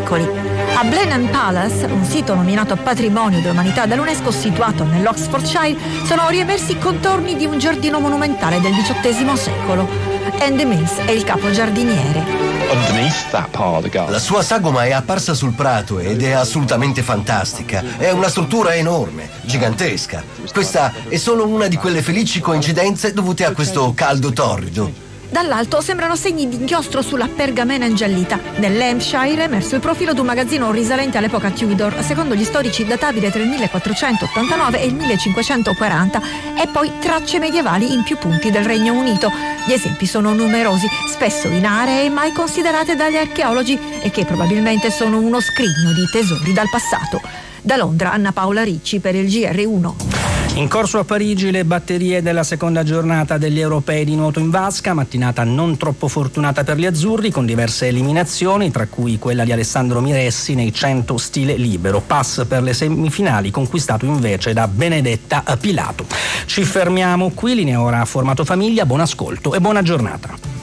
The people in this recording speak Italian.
secoli. A Blenheim Palace, un sito nominato Patrimonio dell'Umanità dall'UNESCO situato nell'Oxfordshire, sono riemersi i contorni di un giardino monumentale del XVIII secolo. Andy Mills è il capo giardiniere. La sua sagoma è apparsa sul prato ed è assolutamente fantastica. È una struttura enorme, gigantesca. Questa è solo una di quelle felici coincidenze dovute a questo caldo torrido. Dall'alto sembrano segni di inchiostro sulla pergamena ingiallita. Nell'Hampshire è emerso il profilo di un magazzino risalente all'epoca Tudor, secondo gli storici databile tra il 1489 e il 1540, e poi tracce medievali in più punti del Regno Unito. Gli esempi sono numerosi, spesso in aree mai considerate dagli archeologi e che probabilmente sono uno scrigno di tesori dal passato. Da Londra, Anna Paola Ricci per il GR1. In corso a Parigi le batterie della seconda giornata degli europei di nuoto in vasca, mattinata non troppo fortunata per gli azzurri, con diverse eliminazioni, tra cui quella di Alessandro Miressi nei 100 stile libero. Pass per le semifinali, conquistato invece da Benedetta Pilato. Ci fermiamo qui, linea ora a Formato Famiglia, buon ascolto e buona giornata.